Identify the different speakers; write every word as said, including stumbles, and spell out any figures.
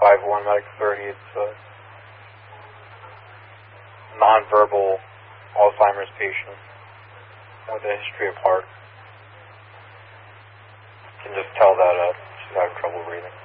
Speaker 1: five one Medic thirty. It's a nonverbal Alzheimer's patient with a history of heart. You can just tell that uh, she's having trouble breathing.